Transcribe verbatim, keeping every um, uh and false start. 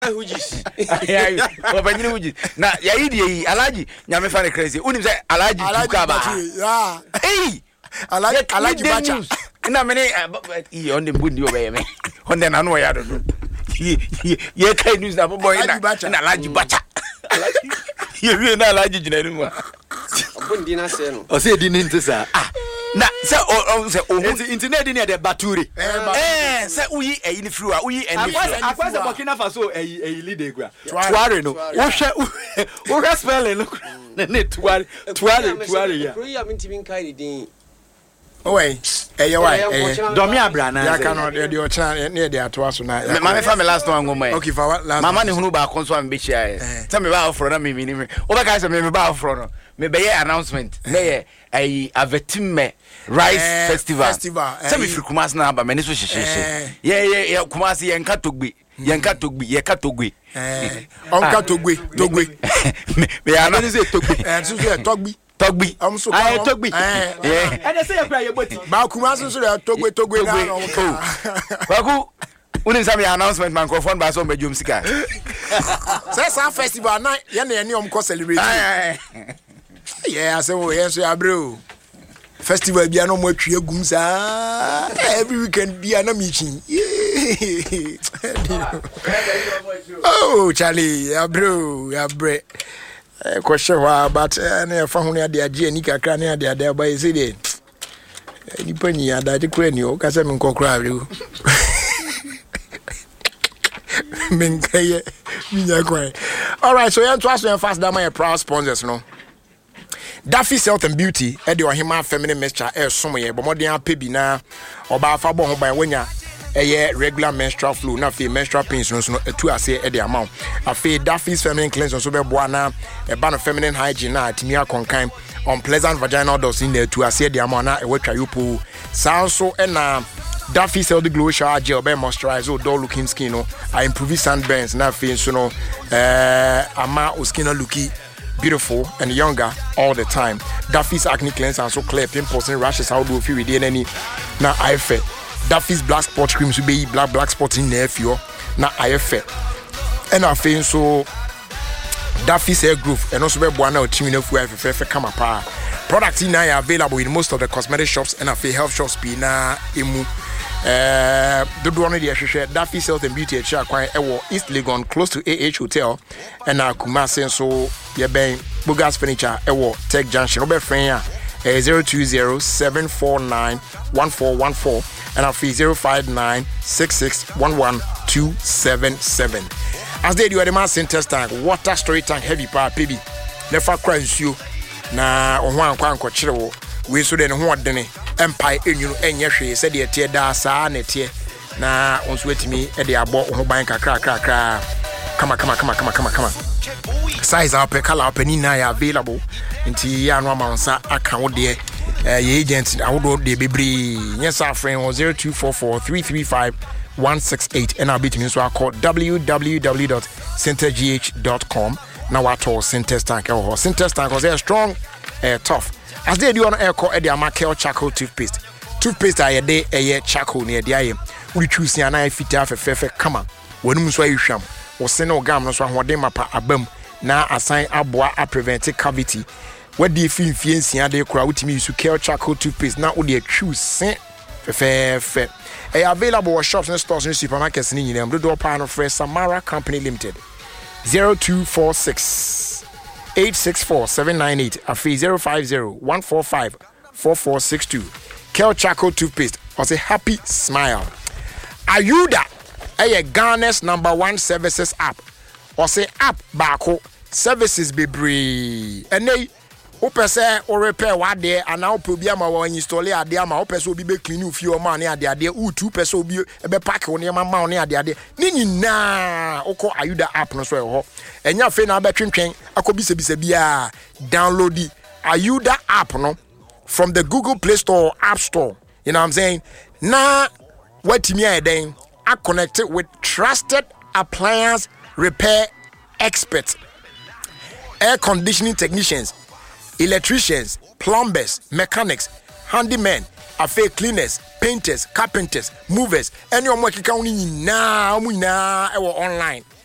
hujis ya obanyini hujis na ya idi alaji nyame fa ne crazy unim say alaji tukaba ya eh alaji alaji bacha na mene e on dem bundi obeye me on dem na no ya do ye kai news na boy na na alaji bacha ye wi na alaji jina ni mu bundi na se no o se di ni ntisa ah na se o se o internet ni de baturi eh se uyi eyi ni fru a uyi eni akwase Burkina Faso eyi eyi lead egua tuare no wo hwe wo hwe spelling no ne tuare tuare tuare ya kro ya mintimi nkai din Oi, eh you why? Eh Domi Abrana. Ya kan o de o chana ne de ato so na. Ma me fa me last one ngoma. Okay, for what last. Mama ne hunu ba kon so am be chia. Tell me ba ofro na me me ni me. O ba ka say me me ba ofro no. Me be ye announcement. Me ye ai Avetimme Rice Festival. Festival. Tell me free Kumasi na ba me ni so hihye. Ye ye ye Kumasi ye nka togbi. Ye nka togbi, ye ka togbi. Eh. Onka togbi, togbi. Me ya na say togbi. Eh, so say togbi. Togbi. I'm so I togbi. Eh. And they say you cry your body. Ba Kumasi so dey togbi togbi na no. Kwaku unin some announcement microphone ba so medjum sika. Say some festival na ye na ye ne om ko celebrate. Yeah, I say oh yes ya bro. Festival bia no mo atwe agum sa. Every weekend bia na meeting. Oh, Charlie, ya bro, ya bre. Ko shewa but na fa hu ne ade age ani kakra ne ade ade ba isi de. Ni pani ada de kura ni o ka se me nkokra bro. Menkaye minya kwai. All right, so you to ask them fast that my proud sponsors no. Daffy's Health and Beauty e de ohima feminine mixture e som ye bomoden apebi na oba afa bo ho ban wanya eye regular menstrual flow na fe menstrual pains no so etu ase e de amount afi Daffy's feminine cleanser so be boa na e ba no feminine hygiene na atimi akonkan unpleasant vaginal dust in etu ase e de amount na e watwa yopo sanso e na Daffy's Healthy Glow Shower Gel be moisturize o dull looking skin no I improve sunburns na fe so no eh ama o skin no looky beautiful and younger all the time. Daffy's acne cleanser and so clear pimples and rashes how do you feel with D N A na I F. Daffy's black spot creams will be black black spots in there for na I F. And I feel so Daffy's hair growth and also be one out team enough where if come apart. Products in are available in most of the cosmetic shops and I feel health shops be na emu. Uh, the one of the share Daffy's Health and Beauty at Shakwa Ewo East Legon close to A H Hotel and now Kumasi so yeah bang Bugas Furniture Ewo Tech Junction Robert Frenya zero two zero seven four nine one four one four and our fee zero five nine six six one one two seven seven. As they do at the man center tank water storage tank heavy power baby never cries you na one kwan kochiro we so den ho odene empire enyu enye hwe se de tie da saa na tie na onso wetimi e de abo ho ban kakra kakra kama kama kama kama kama kama size up color up ni na ya available nti ya no amansa aka wo de eh agent awodo de bebre yes our friend zero two four four three three five one six eight and I'll be to so I call w w w dot center g h dot com now what all center tank or center tank was strong uh, tough. As they do on air call Eddie Amakel charcoal toothpaste. Toothpaste I a day a year charcoal near the eye. We choose the anai fit half a fefe come on. When you sway sham or send no gam no so what they mapa abum na assign aboa a preventive cavity. What do you feel fiancé and they crowd to me to care charcoal toothpaste now would they choose scent fefe. A available at shops and stores in supermarkets in them. The door panel for Samara Company Limited. zero two four six eight six four seven nine eight a fee zero five zero one four five four four six two. Kel Charcoal Toothpaste or say happy smile. Ayuda a Ghana's number one services app or say app bako services be bree and they open say or repair what there and now probia ma wan install a there ma open so be be clean you few man near there there u two person be be pack on your man near there there ni nyina oko Ayuda app no so e ho enya fe na be twentwen akobi se bi se bia download the Ayuda app no from the Google Play Store or App Store. You know what I'm saying? Now what me I then are connected with trusted appliance repair experts, air conditioning technicians, electricians, plumbers, mechanics, handymen, affair cleaners, painters, carpenters, movers, any of my kikani now we now online.